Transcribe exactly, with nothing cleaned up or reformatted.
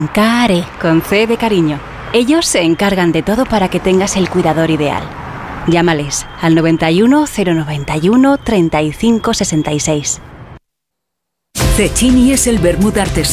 Care, con C de cariño. Ellos se encargan de todo para que tengas el cuidador ideal. Llámales al noventa y uno, cero noventa y uno, treinta y cinco sesenta y seis. Cecchini es el vermut artesano